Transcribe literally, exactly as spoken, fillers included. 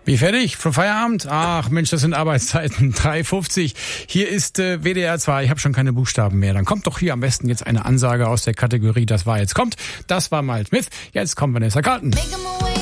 Wie fertig? Für Feierabend? Ach Mensch, das sind Arbeitszeiten. drei Uhr fünfzig. Hier ist äh, W D R zwei. Ich habe schon keine Buchstaben mehr. Dann kommt doch hier am besten jetzt eine Ansage aus der Kategorie Das war jetzt kommt. Das war Miles Smith. Jetzt kommt Vanessa Carlton.